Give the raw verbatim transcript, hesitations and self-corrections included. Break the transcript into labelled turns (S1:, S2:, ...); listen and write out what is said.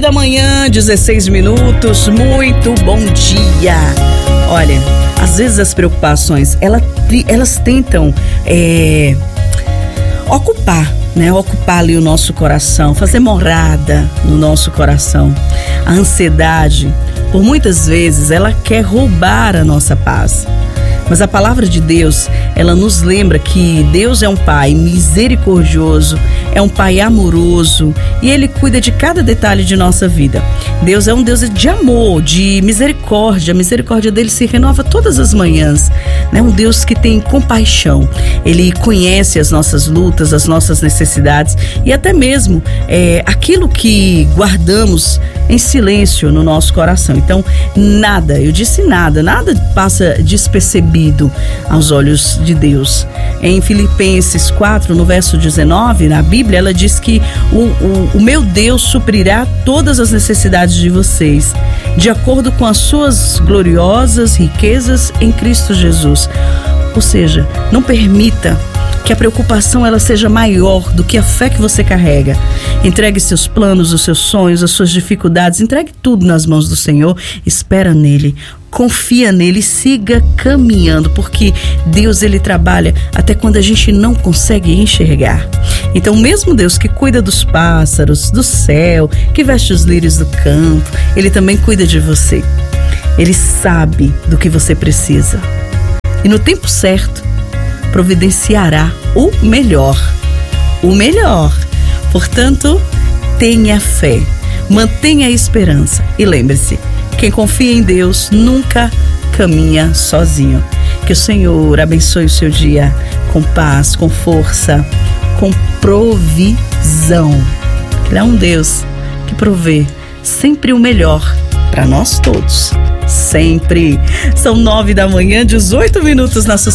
S1: da manhã, dezesseis minutos, muito bom dia. Olha, às vezes as preocupações, elas, elas tentam é, ocupar, né? Ocupar ali o nosso coração, fazer morada no nosso coração. A ansiedade, por muitas vezes, ela quer roubar a nossa paz. Mas a palavra de Deus, ela nos lembra que Deus é um Pai misericordioso, é um Pai amoroso e Ele cuida de cada detalhe de nossa vida. Deus é um Deus de amor, de misericórdia. A misericórdia dele se renova todas as manhãs, né? Um Deus que tem compaixão. Ele conhece as nossas lutas, as nossas necessidades e até mesmo é, aquilo que guardamos em silêncio no nosso coração. Então, nada, eu disse nada, nada passa despercebido aos olhos de Deus. Em Filipenses quatro, no verso dezenove, na Bíblia, ela diz que o, o, o meu Deus suprirá todas as necessidades de vocês, de acordo com as suas gloriosas riquezas em Cristo Jesus. Ou seja, não permita que a preocupação ela seja maior do que a fé que você carrega. Entregue seus planos, os seus sonhos, as suas dificuldades, entregue tudo nas mãos do Senhor, espera nele, confia nele e siga caminhando, porque Deus ele trabalha até quando a gente não consegue enxergar. Então, mesmo Deus que cuida dos pássaros, do céu, que veste os lírios do campo, ele também cuida de você. Ele sabe do que você precisa. E no tempo certo, providenciará o melhor, o melhor. Portanto, tenha fé, mantenha a esperança e lembre-se, quem confia em Deus nunca caminha sozinho. Que o Senhor abençoe o seu dia com paz, com força, com provisão. Ele é um Deus que provê sempre o melhor para nós todos, sempre. São nove da manhã, dezoito minutos na sua